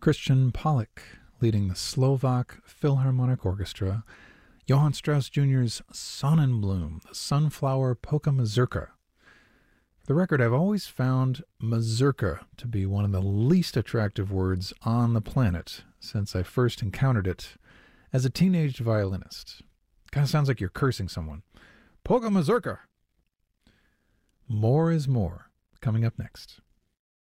Christian Pollock leading the Slovak Philharmonic Orchestra, Johann Strauss Jr.'s Sonnenblume, the Sunflower Polka Mazurka. For the record, I've always found mazurka to be one of the least attractive words on the planet since I first encountered it as a teenage violinist. Kind of sounds like you're cursing someone. Polka mazurka! More is more, coming up next.